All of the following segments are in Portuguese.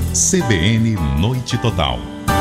CBN Noite Total.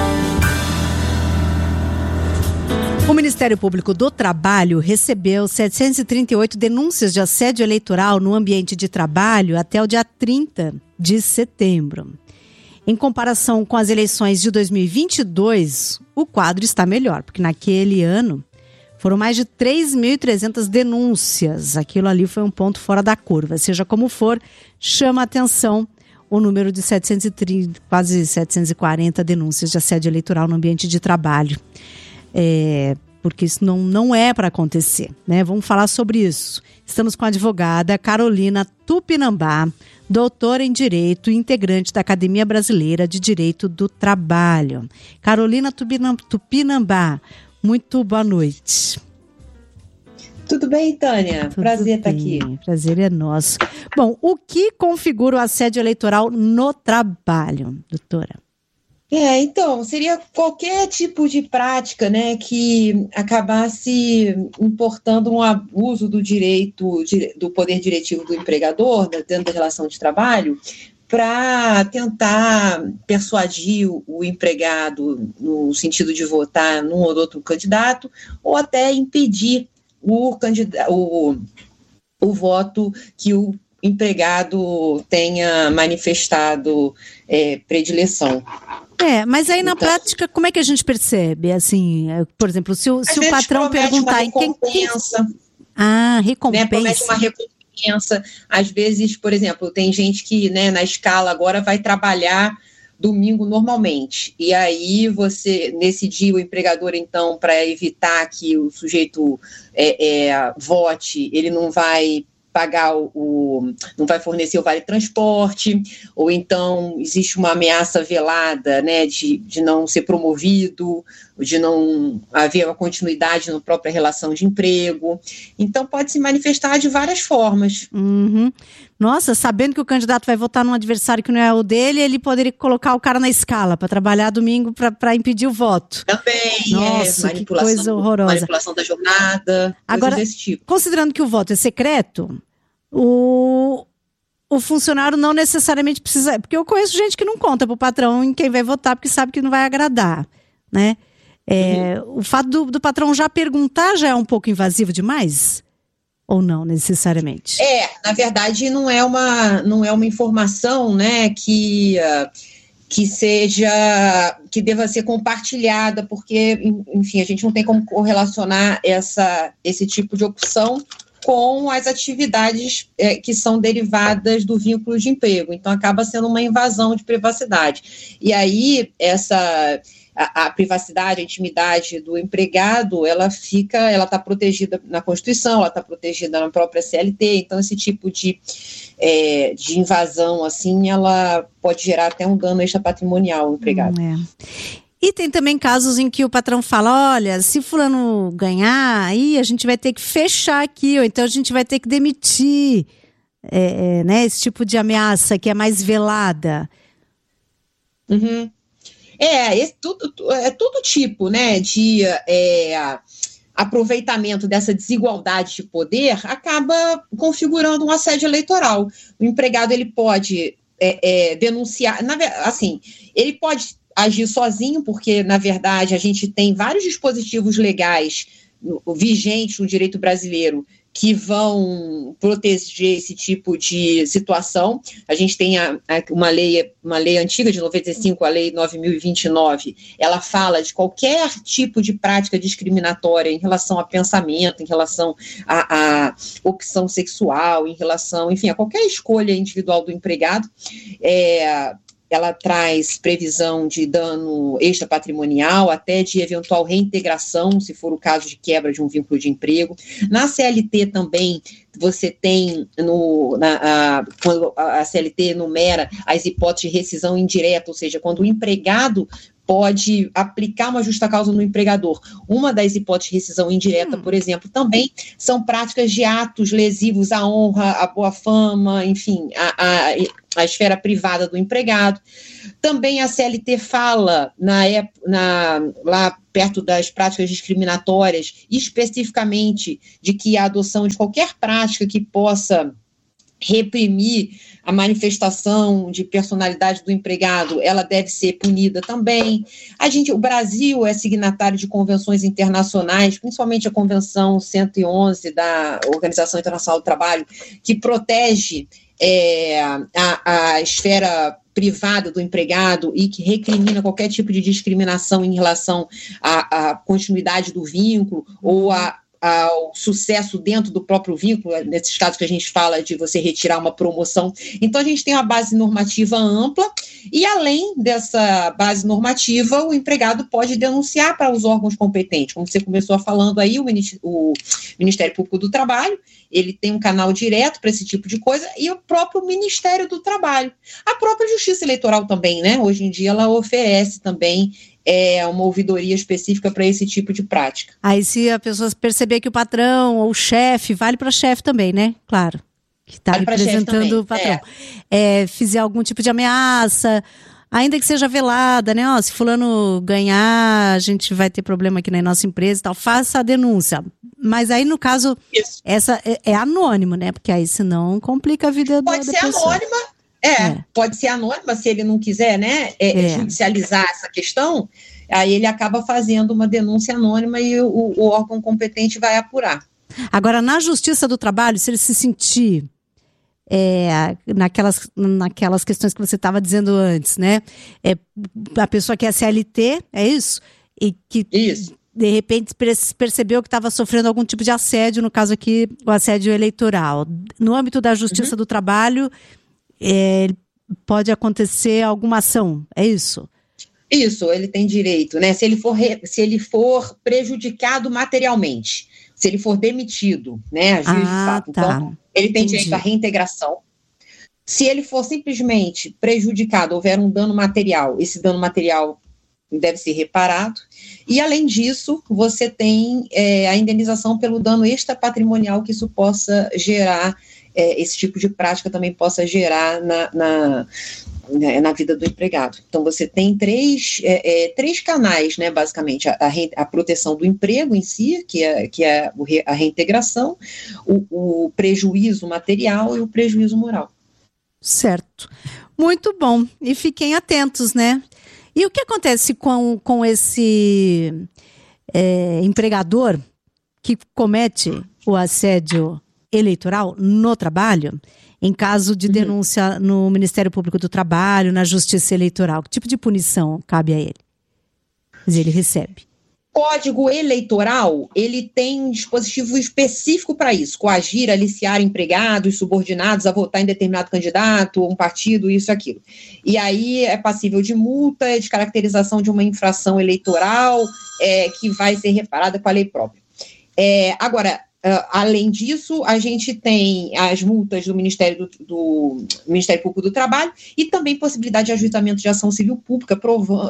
O Ministério Público do Trabalho recebeu 738 denúncias de assédio eleitoral no ambiente de trabalho até o dia 30 de setembro. Em comparação com as eleições de 2022, o quadro está melhor, porque naquele ano foram mais de 3.300 denúncias. Aquilo ali foi um ponto fora da curva. Seja como for, chama a atenção o número de 730, quase 740 denúncias de assédio eleitoral no ambiente de trabalho. Porque isso não é para acontecer, né? Vamos falar sobre isso. Estamos com a advogada Carolina Tupinambá, doutora em Direito e integrante da Academia Brasileira de Direito do Trabalho. Carolina Tupinambá, muito boa noite. Tudo bem, Tânia? Prazer estar aqui. Prazer é nosso. Bom, o que configura o assédio eleitoral no trabalho, doutora? Então, seria qualquer tipo de prática, né, que acabasse importando um abuso do direito, do poder diretivo do empregador, dentro da relação de trabalho, para tentar persuadir o empregado no sentido de votar num ou outro candidato, ou até impedir o voto que o empregado tenha manifestado predileção. Mas aí na prática, como é que a gente percebe? Assim, por exemplo, se o patrão perguntar em quem... recompensa. Recompensa. Né, promete uma recompensa. Às vezes, por exemplo, tem gente que, né, na escala agora vai trabalhar domingo normalmente. E aí você, nesse dia, o empregador, então, para evitar que o sujeito vote, ele não vai pagar não vai fornecer o vale-transporte, ou então existe uma ameaça velada, né, de não ser promovido, de não haver uma continuidade na própria relação de emprego. Então, pode se manifestar de várias formas. Uhum. Nossa, sabendo que o candidato vai votar num adversário que não é o dele, ele poderia colocar o cara na escala para trabalhar domingo para impedir o voto. Também, nossa, que coisa horrorosa. Manipulação da jornada, agora, coisas desse tipo. Considerando que o voto é secreto, o funcionário não necessariamente precisa... Porque eu conheço gente que não conta para o patrão em quem vai votar, porque sabe que não vai agradar, né? O fato do patrão já perguntar já é um pouco invasivo demais? Ou não, necessariamente? Na verdade, não é uma informação, né, que deva ser compartilhada, porque, enfim, a gente não tem como correlacionar esse tipo de opção com as atividades que são derivadas do vínculo de emprego. Então, acaba sendo uma invasão de privacidade. E aí, a privacidade, a intimidade do empregado, ela está protegida na Constituição, ela está protegida na própria CLT. Então, esse tipo de invasão, assim, ela pode gerar até um dano extrapatrimonial ao empregado. E tem também casos em que o patrão fala, olha, se fulano ganhar, aí a gente vai ter que fechar aqui, ou então a gente vai ter que demitir, né, esse tipo de ameaça que é mais velada. Uhum. Todo tipo, né, de aproveitamento dessa desigualdade de poder acaba configurando um assédio eleitoral. O empregado, ele pode denunciar, assim, ele pode agir sozinho, porque, na verdade, a gente tem vários dispositivos legais vigentes no direito brasileiro que vão proteger esse tipo de situação. A gente tem uma lei antiga de 95, a Lei 9.029, ela fala de qualquer tipo de prática discriminatória em relação a pensamento, em relação a opção sexual, em relação, enfim, a qualquer escolha individual do empregado. Ela traz previsão de dano extrapatrimonial, até de eventual reintegração, se for o caso de quebra de um vínculo de emprego. Na CLT também, você tem, quando a CLT enumera as hipóteses de rescisão indireta, ou seja, quando o empregado pode aplicar uma justa causa no empregador. Uma das hipóteses de rescisão indireta, por exemplo, também são práticas de atos lesivos à honra, à boa fama, enfim, a esfera privada do empregado. Também a CLT fala, lá perto das práticas discriminatórias, especificamente de que a adoção de qualquer prática que possa reprimir a manifestação de personalidade do empregado, ela deve ser punida também. O Brasil é signatário de convenções internacionais, principalmente a Convenção 111 da Organização Internacional do Trabalho, que protege a esfera privada do empregado e que recrimina qualquer tipo de discriminação em relação à continuidade do vínculo ou ao sucesso dentro do próprio vínculo, nesses casos que a gente fala de você retirar uma promoção. Então, a gente tem uma base normativa ampla e, além dessa base normativa, o empregado pode denunciar para os órgãos competentes. Como você começou falando aí, o Ministério Público do Trabalho, ele tem um canal direto para esse tipo de coisa, e o próprio Ministério do Trabalho. A própria Justiça Eleitoral também, né? Hoje em dia, ela oferece também uma ouvidoria específica para esse tipo de prática. Aí, se a pessoa perceber que o patrão ou o chefe, vale para chefe também, né? Claro, que está representando o patrão. Fizer algum tipo de ameaça, ainda que seja velada, né? Se fulano ganhar, a gente vai ter problema aqui na nossa empresa e tal. Faça a denúncia. Mas aí, no caso, essa é anônimo, né? Porque aí, senão, complica a vida da pessoa. Pode ser anônima. Pode ser anônima, se ele não quiser, né, judicializar essa questão, aí ele acaba fazendo uma denúncia anônima e o órgão competente vai apurar. Agora, na Justiça do Trabalho, se ele se sentir naquelas questões que você estava dizendo antes, né, a pessoa que é CLT, é isso? E que de repente percebeu que estava sofrendo algum tipo de assédio, no caso aqui, o assédio eleitoral. No âmbito da Justiça do Trabalho, pode acontecer alguma ação, é isso? Isso, ele tem direito, né? Se ele for prejudicado materialmente, se ele for demitido, né? Juiz de fato. Então, ele tem direito à reintegração. Se ele for simplesmente prejudicado, houver um dano material, esse dano material deve ser reparado. E, além disso, você tem a indenização pelo dano extrapatrimonial que isso possa gerar, esse tipo de prática também possa gerar na vida do empregado. Então, você tem três canais, né, basicamente, a proteção do emprego em si, que é a reintegração, o prejuízo material e o prejuízo moral. Certo. Muito bom. E fiquem atentos, né? E o que acontece com esse empregador que comete o assédio eleitoral no trabalho, em caso de denúncia no Ministério Público do Trabalho, na Justiça Eleitoral? Que tipo de punição cabe a ele? Quer dizer, ele recebe. Código Eleitoral, ele tem um dispositivo específico para isso: coagir, aliciar empregados, subordinados a votar em determinado candidato, um partido, isso e aquilo. E aí é passível de multa, de caracterização de uma infração eleitoral, que vai ser reparada com a lei própria. Agora, além disso, a gente tem as multas do Ministério Público do Trabalho e também possibilidade de ajuizamento de ação civil pública,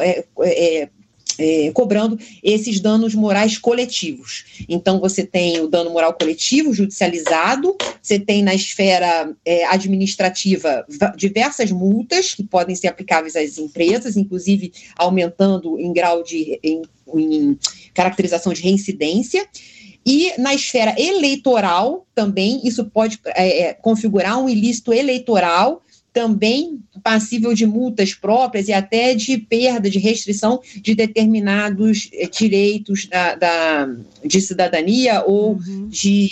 cobrando esses danos morais coletivos. Então, você tem o dano moral coletivo judicializado, você tem na esfera administrativa diversas multas que podem ser aplicáveis às empresas, inclusive aumentando em grau em caracterização de reincidência. E na esfera eleitoral também, isso pode configurar um ilícito eleitoral, também passível de multas próprias e até de perda, de restrição de determinados direitos de cidadania ou de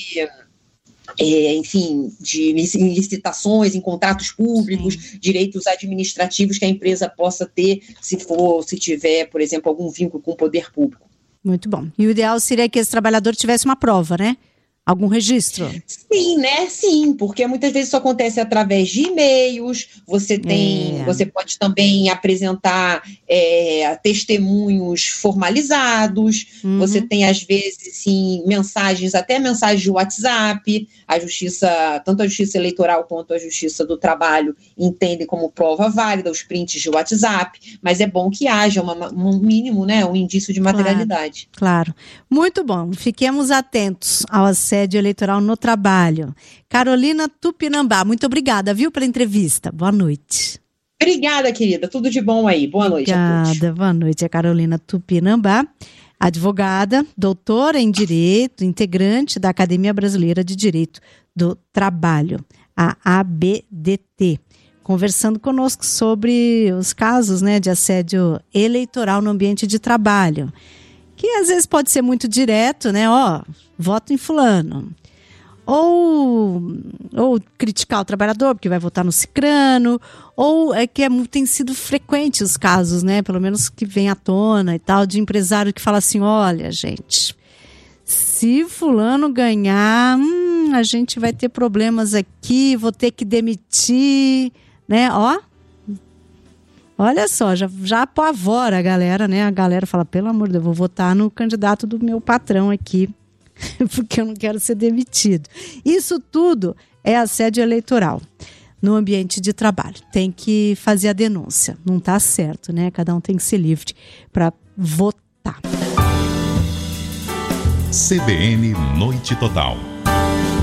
licitações, em contratos públicos, direitos administrativos que a empresa possa ter se tiver, por exemplo, algum vínculo com o poder público. Muito bom. E o ideal seria que esse trabalhador tivesse uma prova, né? Algum registro? Sim, né? Sim, porque muitas vezes isso acontece através de e-mails, você pode também apresentar testemunhos formalizados, você tem, às vezes, sim, até mensagens de WhatsApp, tanto a Justiça Eleitoral quanto a Justiça do Trabalho entendem como prova válida os prints de WhatsApp, mas é bom que haja um mínimo, né, um indício de materialidade. Claro. Muito bom. Fiquemos atentos ao assédio eleitoral no trabalho. Carolina Tupinambá, muito obrigada, viu, pela entrevista. Boa noite. Obrigada, querida. Tudo de bom aí. Boa noite a todos. Obrigada. Boa noite. A Carolina Tupinambá, advogada, doutora em Direito, integrante da Academia Brasileira de Direito do Trabalho, a ABDT. conversando conosco sobre os casos, né, de assédio eleitoral no ambiente de trabalho, que às vezes pode ser muito direto, né, voto em fulano, ou criticar o trabalhador porque vai votar no cicrano, ou tem sido frequente os casos, né, pelo menos que vem à tona e tal, de empresário que fala assim, olha, gente, se fulano ganhar, a gente vai ter problemas aqui, vou ter que demitir, né, olha só, já apavora a galera, né, a galera fala, pelo amor de Deus, vou votar no candidato do meu patrão aqui, porque eu não quero ser demitido. Isso tudo é assédio eleitoral no ambiente de trabalho. Tem que fazer a denúncia. Não está certo, né? Cada um tem que ser livre para votar. CBN Noite Total.